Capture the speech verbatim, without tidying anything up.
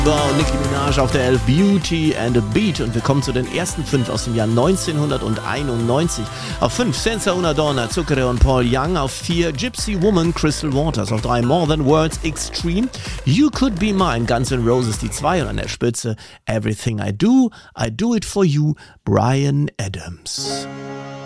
Und Nicki Minaj auf der elf, Beauty and a Beat. Und wir kommen zu den ersten fünf aus dem Jahr neunzehnhunderteinundneunzig. Auf fünf Senza Una Donna, Zucchero und Paul Young. Auf vier Gypsy Woman, Crystal Waters. Auf drei More Than Words, Extreme. You Could Be Mine, Guns N' Roses, die zwei. Und an der Spitze Everything I Do, I Do It For You, Bryan Adams.